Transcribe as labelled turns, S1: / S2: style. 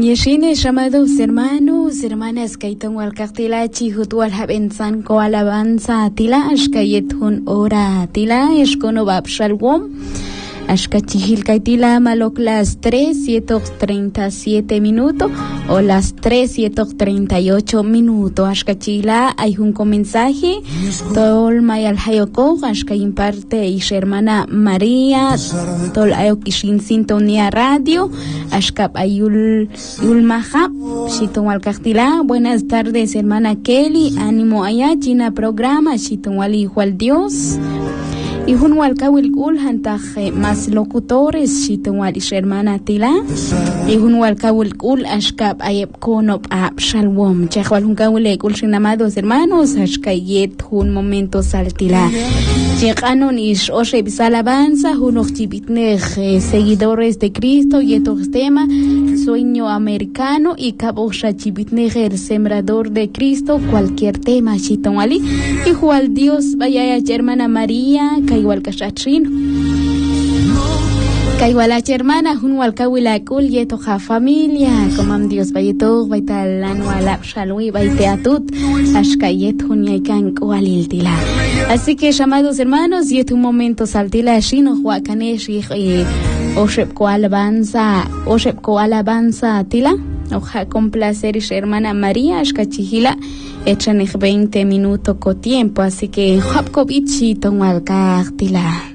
S1: Yeshines, llamados hermanos, hermanas, kaitan wal cartila chihutual habensan ko alabanza tila ashkayet hun ora tila eshkono babshalwom ashkachihil kaitila malok las 3:37 minutos o las 3:38 minutos ashkachila hay un mensaje tol mayal hayoko ashkayin parte y hermana María tol ayokishin sintonía radio ashkap ayul mahab shiton wal cartila. Buenas tardes hermana Kelly, ánimo allá china programa shiton wal hijo al Dios y hun wal kawil kul hantaj más locutores shiton wal hermana tila y hun wal kawil kul ashkap ayep konop ab shalom chawal hun kawil kul amados hermanos ashkayet hun momento saltila llegaron ish oshe bisalabanza hun ochibitnej seguidores de Cristo y estos tema sueño americano y cabo chibitnej el sembrador de Cristo cualquier tema shiton wali y jual Dios vaya hermana María igual kashachino kaiwala hermana hun wal kawila kul yeto ja familia como Dios vayeto vaital anual shalwi vaiteatut ashkayet hun yaikan waliltila. Así que llamados hermanos y un momento saltila shino huacaneshi oshep ko alabanza tila oja con placer hermana María ashkachihila echan 20 minutos con tiempo, así que hapkovichi tonwal cartila.